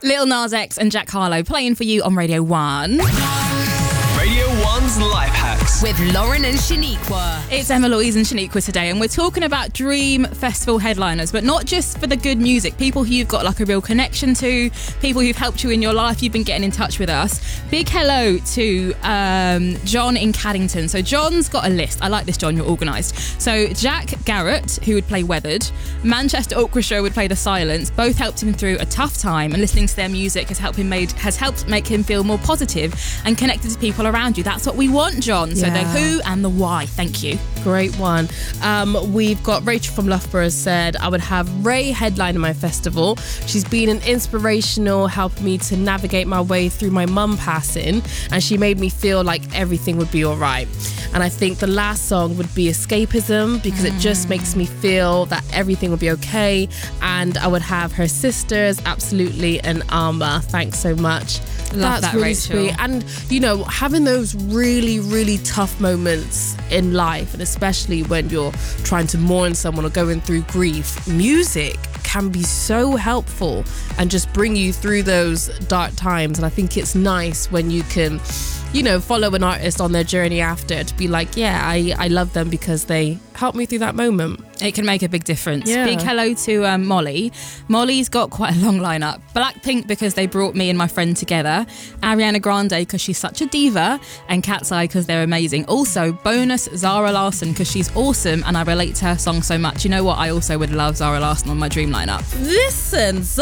Lil Nas X and Jack Harlow playing for you on Radio 1. Radio 1's Life Hacks. With Lauren and Shaniqua. It's Emma Louise and Shaniqua today, and we're talking about dream festival headliners, but not just for the good music, people who you've got like a real connection to, people who've helped you in your life, you've been getting in touch with us. Big hello to John in Caddington. So John's got a list. I like this, John, you're organised. So Jack Garrett, who would play Weathered, Manchester Orchestra would play The Silence, both helped him through a tough time, and listening to their music has helped make him feel more positive and connected to people around you. That's what we want, John. So the who and the why. Thank you. Great one. We've got Rachel from Loughborough said, I would have Ray headline my festival. She's been an inspirational, helping me to navigate my way through my mum passing, and she made me feel like everything would be all right. And I think the last song would be Escapism, because it just makes me feel that everything will be okay. And I would have her sisters, Absolutely, and Armour. Thanks so much. Love That's that, really Rachel. sweet. And, you know, having those really, really tough moments in life, and especially when you're trying to mourn someone or going through grief, music can be so helpful and just bring you through those dark times. And I think it's nice when you can, you know, follow an artist on their journey after, to be like, yeah, I love them because they helped me through that moment. It can make a big difference. Yeah. Big hello to Molly. Molly's got quite a long lineup. Blackpink, because they brought me and my friend together. Ariana Grande, because she's such a diva. And Cat's Eye, because they're amazing. Also, bonus Zara Larsson, because she's awesome and I relate to her song so much. You know what? I also would love Zara Larsson on my dream lineup. Listen,